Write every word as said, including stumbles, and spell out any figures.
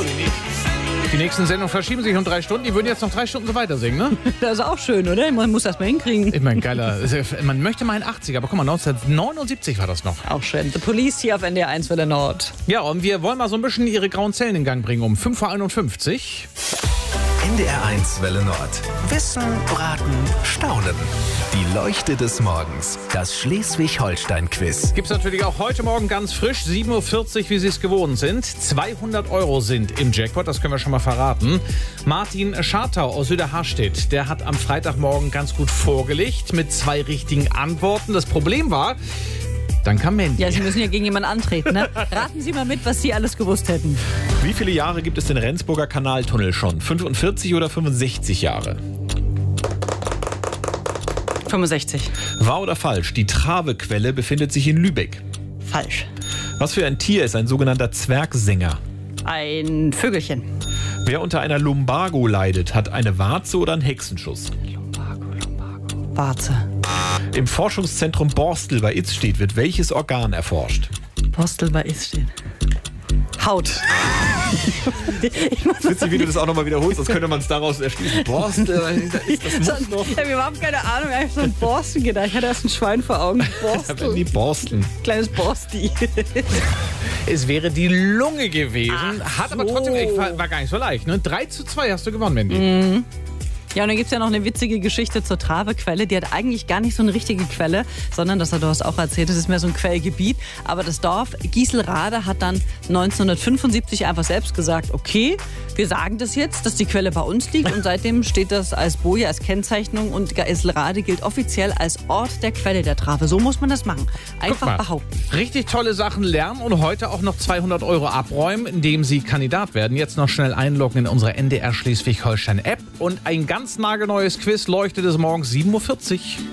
Die nächsten Sendungen verschieben sich um drei Stunden. Die würden jetzt noch drei Stunden so weiter singen, ne? Das ist auch schön, oder? Man muss das mal hinkriegen. Ich meine, geiler. Man möchte mal einen achtziger, aber guck mal, neunzehnhundertneunundsiebzig war das noch. Auch schön. The Police hier auf N D R eins Welle Nord. Ja, und wir wollen mal so ein bisschen ihre grauen Zellen in Gang bringen um fünf Uhr einundfünfzig. N D R eins Welle Nord. Wissen, Braten, Staunen. Die Leuchte des Morgens. Das Schleswig-Holstein-Quiz. Gibt's natürlich auch heute Morgen ganz frisch, sieben Uhr vierzig, wie Sie es gewohnt sind. zweihundert Euro sind im Jackpot, das können wir schon mal verraten. Martin Schartau aus Süderharstedt, der hat am Freitagmorgen ganz gut vorgelegt mit zwei richtigen Antworten. Das Problem war, dann kam Mandy. Ja, Sie müssen ja gegen jemanden antreten, ne? Raten Sie mal mit, was Sie alles gewusst hätten. Wie viele Jahre gibt es den Rendsburger Kanaltunnel schon? fünfundvierzig oder fünfundsechzig Jahre? fünfundsechzig. Wahr oder falsch? Die Travequelle befindet sich in Lübeck. Falsch. Was für ein Tier ist ein sogenannter Zwergsänger? Ein Vögelchen. Wer unter einer Lumbago leidet, hat eine Warze oder einen Hexenschuss? Lumbago, Lumbago. Warze. Im Forschungszentrum Borstel bei Itzstedt wird welches Organ erforscht? Borstel bei Itzstedt. Haut. Witzig, wie du das auch nochmal wiederholst, als könnte man es daraus erschließen. Borstel, das Das muss ich habe überhaupt keine Ahnung, ich habe so ein Borsten gedacht. Ich hatte erst ein Schwein vor Augen. Borstel. die Borsteln. Kleines Borsti. Es wäre die Lunge gewesen, Ach hat aber so. trotzdem, ey, war, war gar nicht so leicht, ne? drei zu zwei hast du gewonnen, Mandy. Mhm. Ja, und dann gibt es ja noch eine witzige Geschichte zur Travequelle. Die hat eigentlich gar nicht so eine richtige Quelle, sondern, das hat du hast auch erzählt, das ist mehr so ein Quellgebiet. Aber das Dorf Gieselrade hat dann neunzehnhundertfünfundsiebzig einfach selbst gesagt, okay, wir sagen das jetzt, dass die Quelle bei uns liegt. Und seitdem steht das als Boje, als Kennzeichnung. Und Gieselrade gilt offiziell als Ort der Quelle der Trave. So muss man das machen. Guck Einfach mal, behaupten. richtig tolle Sachen lernen und heute auch noch zweihundert Euro abräumen, indem Sie Kandidat werden. Jetzt noch schnell einloggen in unsere N D R Schleswig-Holstein-App und ein ganz nagelneues Quiz, Leuchte des Morgens, sieben Uhr vierzig.